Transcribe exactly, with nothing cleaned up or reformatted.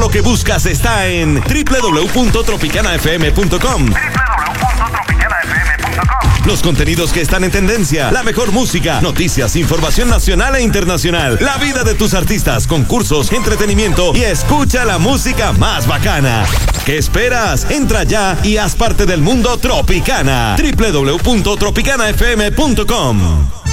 lo que buscas está en doble u doble u doble u punto tropicana f m punto com. doble u doble u doble u punto tropicana f m punto com. Los contenidos que están en tendencia, la mejor música, noticias, información nacional e internacional, la vida de tus artistas, concursos, entretenimiento y escucha la música más bacana. ¿Qué esperas? Entra ya y haz parte del mundo Tropicana. doble u doble u doble u punto tropicana f m punto com.